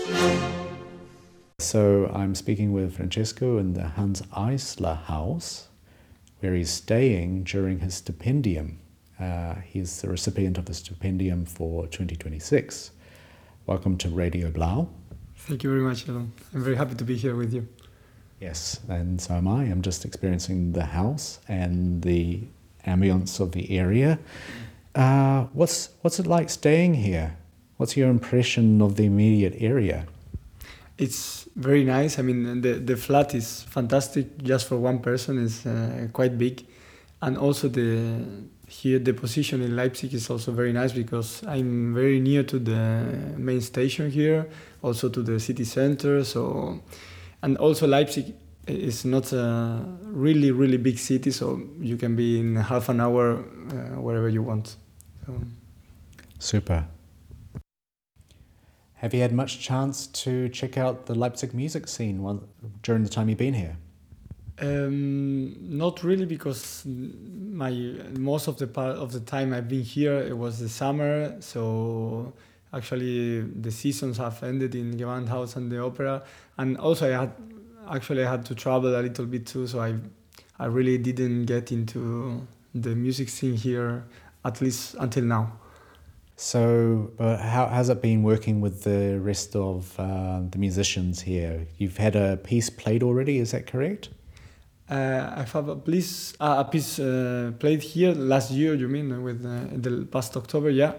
So I'm speaking with Francesco in the Hans Eisler house, where he's staying during his stipendium. He's the recipient of the stipendium for 2026. Welcome to Radio Blau. Thank you very much, Elon. I'm very happy to be here with you. Yes, and so am I. I'm just experiencing the house and the ambience of the area. What's it like staying here? What's your impression of the immediate area? It's very nice. I mean, the flat is fantastic. Just for one person is quite big, and also the position in Leipzig is also very nice because I'm very near to the main station here, also to the city center. So, and also Leipzig is not a really big city, so you can be in half an hour wherever you want. So. Super. Have you had much chance to check out the Leipzig music scene during the time you've been here? Not really, because most of the time I've been here, it was the summer. So actually the seasons have ended in Gewandhaus and the opera, and also I had to travel a little bit too. So I really didn't get into the music scene here, at least until now. So, how has it been working with the rest of the musicians here? You've had a piece played already, is that correct? I have a piece played here last year. You mean with the past October? Yeah.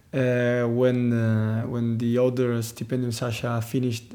When the other stipendium Sasha finished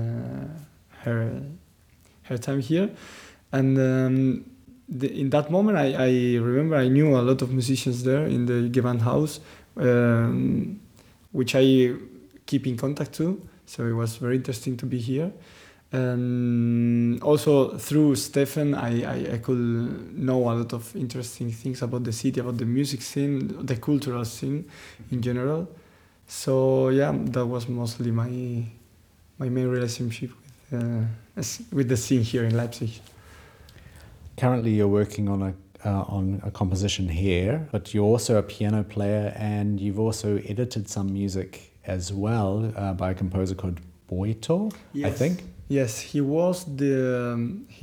her time here, and in that moment I remember I knew a lot of musicians there in the Gewandhaus. Which I keep in contact to, so it was very interesting to be here. And also through Stefan, I could know a lot of interesting things about the city, about the music scene, the cultural scene in general. So yeah, that was mostly my main relationship with the scene here in Leipzig. Currently, you're working on a composition here, but you're also a piano player, and you've also edited some music as well by a composer called Boito, yes. I think. Yes, he was the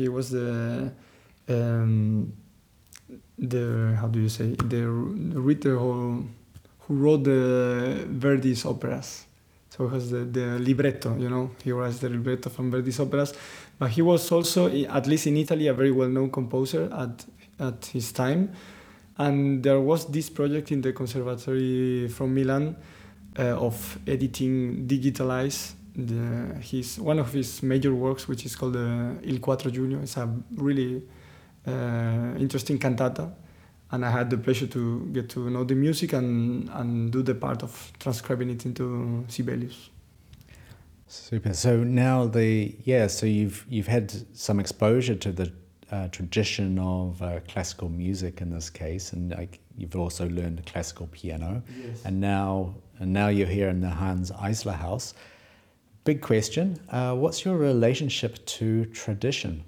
how do you say, the writer who wrote the Verdi's operas. So he has the libretto, he writes the libretto from Verdi's operas, but he was also, at least in Italy, a very well-known composer at his time. And there was this project in the Conservatory from Milan of editing, digitalize one of his major works, which is called Il Quattro Giugno. It's a really interesting cantata, and I had the pleasure to get to know the music and do the part of transcribing it into Sibelius. Super. So now so you've had some exposure to the tradition of classical music in this case, and you've also learned classical piano. Yes. And now you're here in the Hans Eisler house. Big question, what's your relationship to tradition?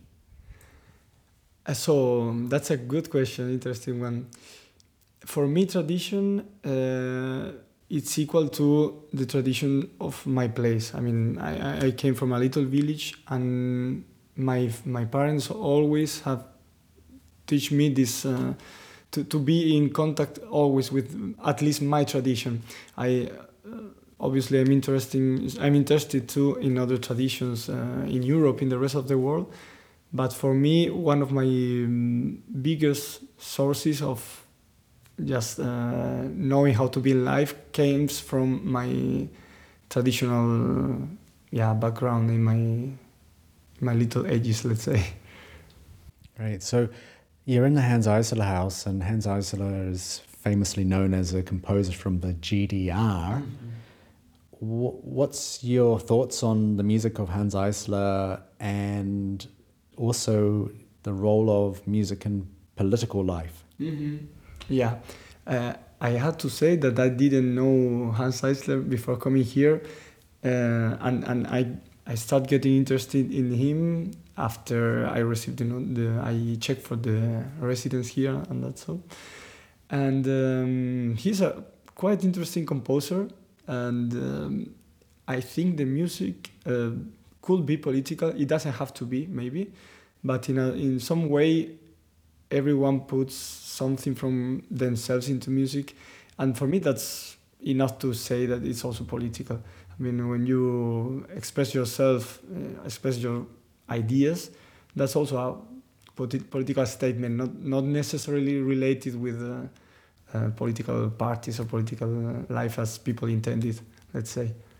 So that's a good question, interesting one. For me, tradition, it's equal to the tradition of my place. I mean, I came from a little village, and my parents always have teach me this to be in contact always with at least my tradition. Obviously I'm interested too in other traditions in Europe, in the rest of the world. But for me, one of my biggest sources of just knowing how to be in life came from my traditional background in my little ages, let's say. Great. So you're in the Hans Eisler house, and Hans Eisler is famously known as a composer from the GDR. Mm-hmm. What's your thoughts on the music of Hans Eisler, and also the role of music in political life? Mm-hmm. Yeah. I had to say that I didn't know Hans Eisler before coming here, and I started getting interested in him after I received I checked for the residence here, and that's all. And he's a quite interesting composer, and I think the music could be political. It doesn't have to be, maybe, but in some way, everyone puts something from themselves into music, and for me, that's enough to say that it's also political. I mean, when you express yourself, express your ideas, that's also a political statement, not necessarily related with political parties or political life as people intended, let's say.